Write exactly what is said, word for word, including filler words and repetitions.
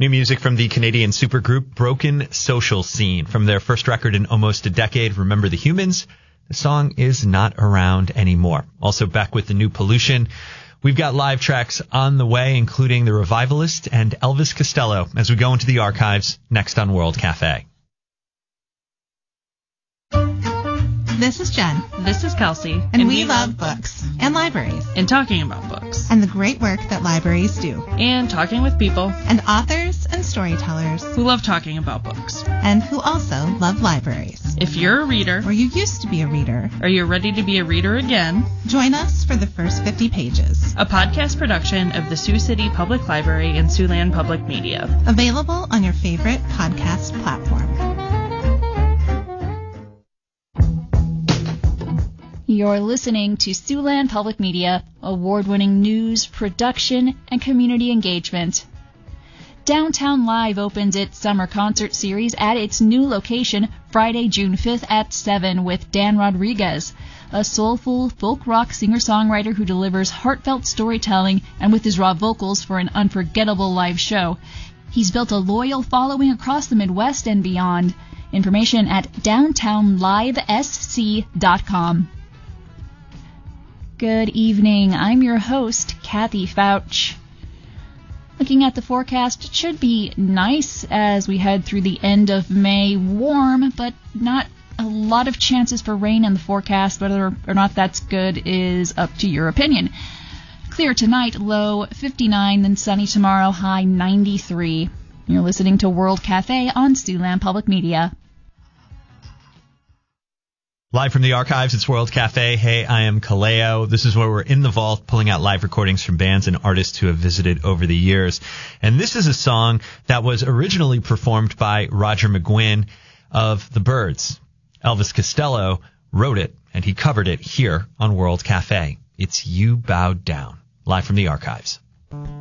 New music from the Canadian supergroup Broken Social Scene. From their first record in almost a decade, Remember the Humans, the song is not around anymore. Also back with the new Pollution. We've got live tracks on the way, including The Revivalist and Elvis Costello, as we go into the archives next on World Cafe. This is Jen. This is Kelsey. And, and we, we love books and libraries. And talking about books. And the great work that libraries do. And talking with people. And authors and storytellers. Who love talking about books. And who also love libraries. If you're a reader. Or you used to be a reader. Or you're ready to be a reader again. Join us for The First fifty Pages. A podcast production of the Sioux City Public Library and Siouxland Public Media. Available on your favorite podcast platform. You're listening to Siouxland Public Media, award-winning news, production, and community engagement. Downtown Live opens its summer concert series at its new location Friday, June fifth at seven with Dan Rodriguez, a soulful folk rock singer-songwriter who delivers heartfelt storytelling and with his raw vocals for an unforgettable live show. He's built a loyal following across the Midwest and beyond. Information at downtown live s c dot com. Good evening. I'm your host, Kathy Fouch. Looking at the forecast, it should be nice as we head through the end of May. Warm, but not a lot of chances for rain in the forecast. Whether or not that's good is up to your opinion. Clear tonight, low fifty-nine, then sunny tomorrow, high ninety-three. You're listening to World Cafe on Siouxland Public Media. Live from the archives, it's World Cafe. Hey, I am Kaleo. This is where we're in the vault pulling out live recordings from bands and artists who have visited over the years. And this is a song that was originally performed by Roger McGuinn of the Byrds. Elvis Costello wrote it, and he covered it here on World Cafe. It's You Bowed Down, live from the archives.